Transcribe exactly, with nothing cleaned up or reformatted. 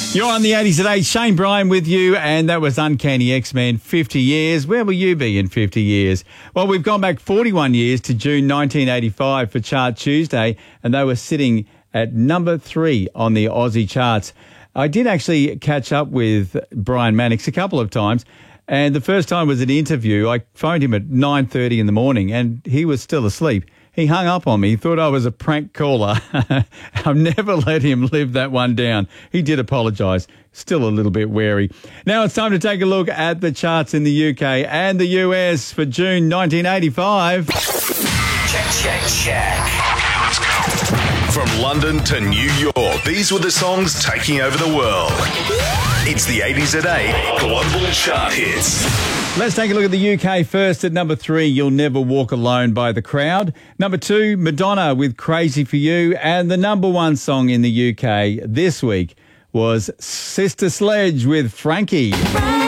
You're on the eighties at eight. Shane Bryan with you, and that was Uncanny X-Men, fifty years. Where will you be in fifty years? Well, we've gone back forty-one years to June nineteen eighty-five for Chart Tuesday, and they were sitting at number three on the Aussie charts. I did actually catch up with Brian Mannix a couple of times, and the first time was an interview. I phoned him at nine thirty in the morning, and he was still asleep. He hung up on me, thought I was a prank caller. I've never let him live that one down. He did apologise, still a little bit wary. Now it's time to take a look at the charts in the U K and the U S for June nineteen eighty-five. Check, check, check. Okay, let's go. From London to New York, these were the songs taking over the world. It's the eighties at eight Global Chart Hits. Let's take a look at the U K first. At number three, You'll Never Walk Alone by The Crowd. Number two, Madonna with Crazy For You. And the number one song in the U K this week was Sister Sledge with Frankie.